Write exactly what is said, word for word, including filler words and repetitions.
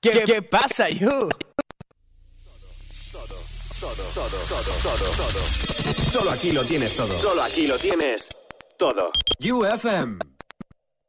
¿Qué, qué pasa, you? Todo, todo, todo, todo, todo, todo. Solo aquí lo tienes todo. Solo aquí lo tienes todo. U F M.